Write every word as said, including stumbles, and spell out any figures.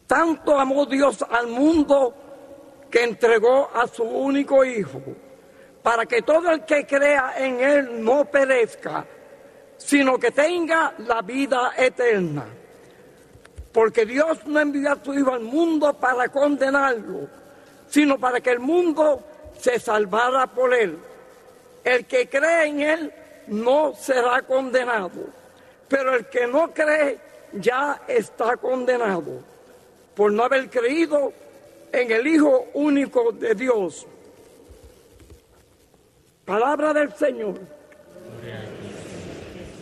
Tanto amó Dios al mundo que entregó a su único Hijo, para que todo el que crea en Él no perezca, sino que tenga la vida eterna. Porque Dios no envió a su Hijo al mundo para condenarlo, sino para que el mundo se salvara por Él. El que cree en Él no será condenado, pero el que no cree ya está condenado, por no haber creído en el Hijo único de Dios. Palabra del Señor. Gloria